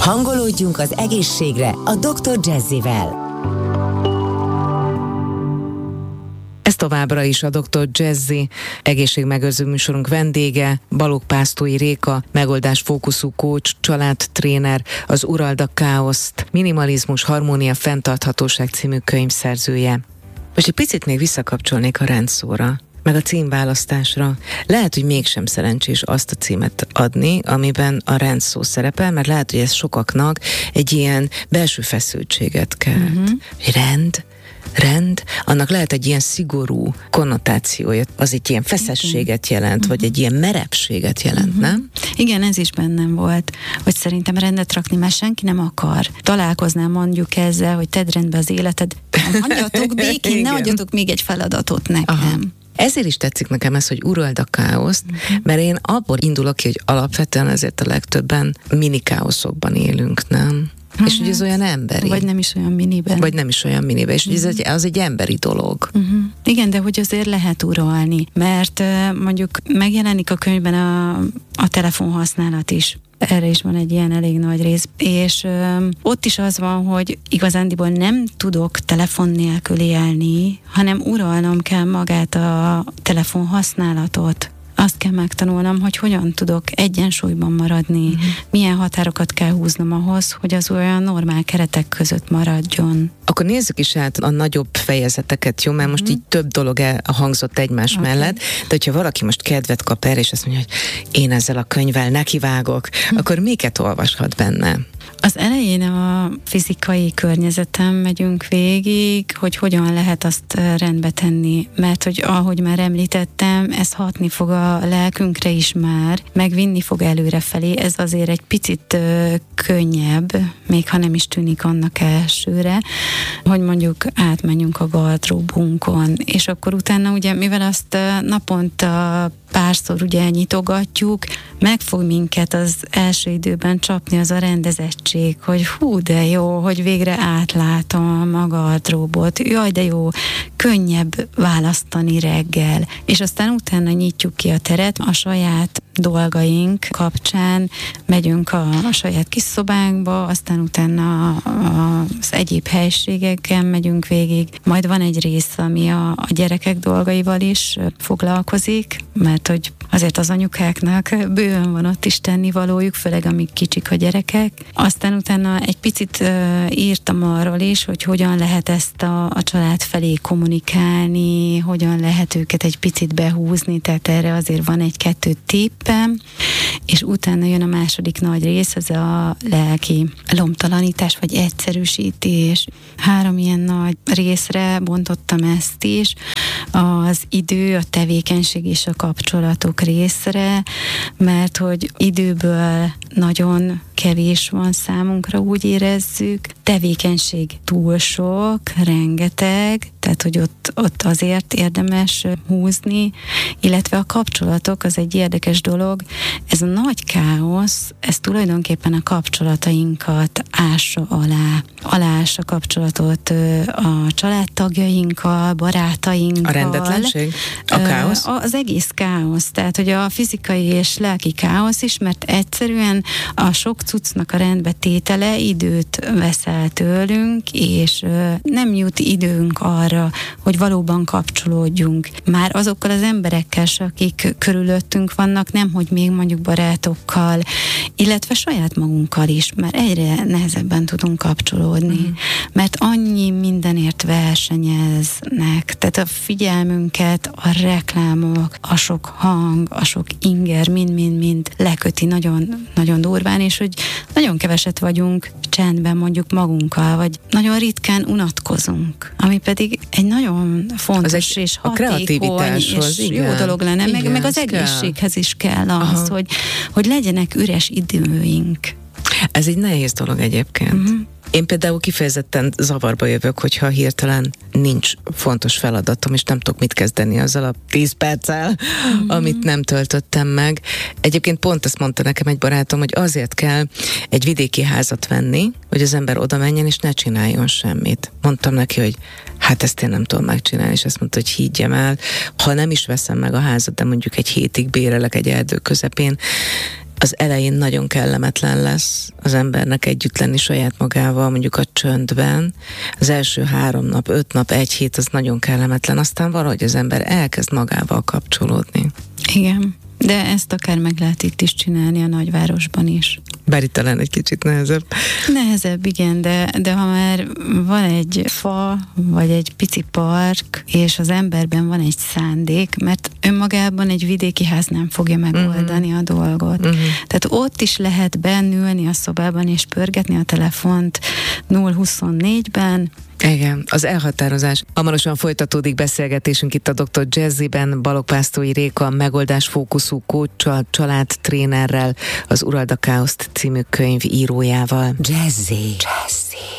Hangolódjunk az egészségre a Dr. Jazzy-vel. Ez továbbra is a Dr. Jazzy egészségmegőrző műsorunk vendége, Balogh Pásztói Réka, megoldásfókuszú coach, családtréner, az Urald a káoszt, Minimalizmus, harmónia, fenntarthatóság című könyv szerzője. Most egy picit még visszakapcsolnék a rendszóra, meg a címválasztásra. Lehet, hogy mégsem szerencsés azt a címet adni, amiben a rendszó szerepel, mert lehet, hogy ez sokaknak egy ilyen belső feszültséget kelt. Rend, annak lehet egy ilyen szigorú konnotációja, az egy ilyen feszességet jelent, vagy egy ilyen merevséget jelent, nem? Igen, ez is bennem volt, hogy szerintem rendet rakni, mert senki nem akar. Találkoznám mondjuk ezzel, hogy tedd rendbe az életed, hagyjatok békén, ne adjatok még egy feladatot nekem. Aha. Ezért is tetszik nekem ez, hogy urald a káoszt, mert én abból indulok ki, hogy alapvetően ezért a legtöbben mini káoszokban élünk, nem? És hogy ez olyan emberi. Vagy nem is olyan miniben. És hogy az egy emberi dolog. Igen, de hogy azért lehet uralni, mert mondjuk megjelenik a könyvben a telefonhasználat is. Erre is van egy ilyen elég nagy rész. És ott is az van, hogy igazándiból nem tudok telefon nélkül élni, hanem uralnom kell magát a telefonhasználatot. Azt kell megtanulnom, hogy hogyan tudok egyensúlyban maradni, milyen határokat kell húznom ahhoz, hogy az olyan normál keretek között maradjon. Akkor nézzük is át a nagyobb fejezeteket, jó? Mert most így több dolog hangzott egymás mellett, de hogyha valaki most kedvet kap erre, és azt mondja, hogy én ezzel a könyvvel nekivágok, akkor miket olvashat benne? Az elején a fizikai környezetem megyünk végig, hogy hogyan lehet azt rendbe tenni, mert hogy ahogy már említettem, ez hatni fog a lelkünkre is már, megvinni fog előrefelé, ez azért egy picit könnyebb, még ha nem is tűnik annak elsőre, hogy mondjuk átmenjünk a gardróbunkon, és akkor utána ugye, mivel azt naponta párszor ugye nyitogatjuk, meg fog minket az első időben csapni az a rendezettség, hogy hú, de jó, hogy végre átlátom a gardróbot, jaj, de jó, könnyebb választani reggel, és aztán utána nyitjuk ki a teret a saját dolgaink kapcsán, megyünk a saját kis szobánkba, aztán utána az egyéb helységeken megyünk végig, majd van egy rész, ami a gyerekek dolgaival is foglalkozik, mert hogy azért az anyukáknak bőven van ott is tennivalójuk, főleg amíg kicsik a gyerekek. Aztán utána egy picit írtam arról is, hogy hogyan lehet ezt a család felé kommunikálni, hogyan lehet őket egy picit behúzni, tehát erre azért van egy-kettő tippem, és utána jön a második nagy rész, ez a lelki lomtalanítás, vagy egyszerűsítés. 3 ilyen nagy részre bontottam ezt is, az idő, a tevékenység és a kapcsolatok részre, mert hogy időből nagyon kevés van számunkra, úgy érezzük. Tevékenység túl sok, rengeteg, tehát hogy ott azért érdemes húzni, illetve a kapcsolatok, az egy érdekes dolog. Ez a nagy káosz, ez tulajdonképpen a kapcsolatainkat ássa aláássa kapcsolatot a családtagjainkkal, barátainkkal. A rendetlenség? A káosz? Az egész káosz, tehát hogy a fizikai és lelki káosz is, mert egyszerűen a sok cuccnak a rendbetétele időt vesz el tőlünk, és nem jut időnk arra, hogy valóban kapcsolódjunk. Már azokkal az emberekkel, akik körülöttünk vannak, nemhogy még mondjuk barátokkal, illetve saját magunkkal is, mert egyre nehezebben tudunk kapcsolódni, mert annyi mindenért versenyeznek, tehát a figyelmünket, a reklámok, a sok hang, a sok inger mind leköti nagyon, nagyon durván, és hogy nagyon keveset vagyunk csendben mondjuk magunkkal, vagy nagyon ritkán unatkozunk, ami pedig egy nagyon fontos és hatékony és jó dolog lenne, meg az egészséghez is kell az, hogy legyenek üres időink. Ez egy nehéz dolog egyébként. Én például kifejezetten zavarba jövök, hogyha hirtelen nincs fontos feladatom, és nem tudok mit kezdeni azzal a 10 perccel, amit nem töltöttem meg. Egyébként pont ezt mondta nekem egy barátom, hogy azért kell egy vidéki házat venni, hogy az ember oda menjen, és ne csináljon semmit. Mondtam neki, hogy hát ezt én nem tudom megcsinálni, és azt mondta, hogy higgyem el, ha nem is veszem meg a házat, de mondjuk egy hétig bérelek egy erdő közepén, Az elején nagyon kellemetlen lesz az embernek együtt lenni saját magával, mondjuk a csöndben. Az első 3 nap, 5 nap, 1 hét az nagyon kellemetlen, aztán valahogy az ember elkezd magával kapcsolódni. Igen, de ezt akár meg lehet itt is csinálni a nagyvárosban is. Bár itt talán egy kicsit nehezebb. Nehezebb, igen, de ha már van egy fa, vagy egy pici park, és az emberben van egy szándék, mert önmagában egy vidéki ház nem fogja megoldani a dolgot. Tehát ott is lehet bennülni a szobában, és pörgetni a telefont 0-24-ben, Igen, az elhatározás. Hamarosan folytatódik beszélgetésünk itt a Dr. Jazzy-ben, Balogh Pásztói Réka megoldásfókuszú coachsal, családtrénerrel, az Urald a Káoszt című könyv írójával. Jazzy.